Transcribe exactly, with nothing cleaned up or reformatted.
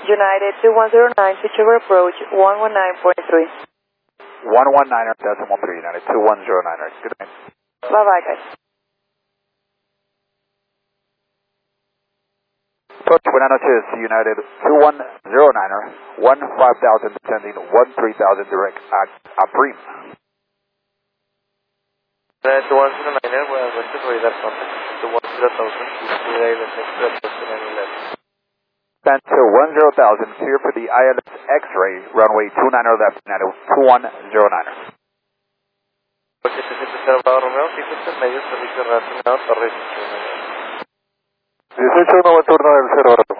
United two one zero nine, switchover approach one one nine point three. one one nine decimal three, United two one zero nine. Good night. Bye-bye, guys. Approach one nine two, United two one zero nine, one five thousand descending, one three thousand direct at Aprim. Uh, two one zero nine, we are going to radar contact to one zero thousand, today the next approach nine eleven. Stand to one zero thousand, clear for the I L S X-ray, runway two nine left, United two one zero nine. Porque se siente Bravo Romeo, cinco intermedios, servicio relacionado, torre dieciocho. dieciocho nueve turno del cero.